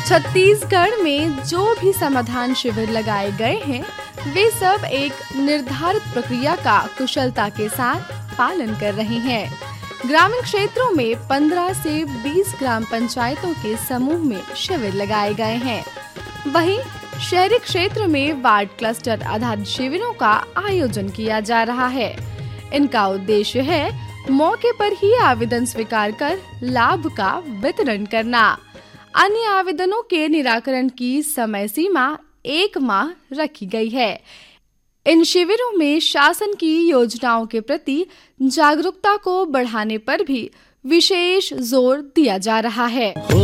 छत्तीसगढ़ में जो भी समाधान शिविर लगाए गए हैं, वे सब एक निर्धारित प्रक्रिया का कुशलता के साथ पालन कर रहे हैं। ग्रामीण क्षेत्रों में 15 से 20 ग्राम पंचायतों के समूह में शिविर लगाए गए हैं। वहीं शहरी क्षेत्र में वार्ड क्लस्टर आधारित शिविरों का आयोजन किया जा रहा है। इनका उद्देश्य है मौके पर ही आवेदन स्वीकार कर लाभ का वितरण करना। अन्य आवेदनों के निराकरण की समय सीमा 1 माह रखी गई है। इन शिविरों में शासन की योजनाओं के प्रति जागरूकता को बढ़ाने पर भी विशेष जोर दिया जा रहा है।